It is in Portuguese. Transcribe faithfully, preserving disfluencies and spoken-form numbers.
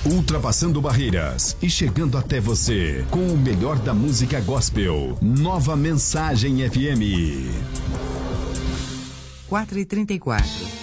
ultrapassando barreiras e chegando até você com o melhor da música gospel. Nova Mensagem F M. quatro e trinta e quatro.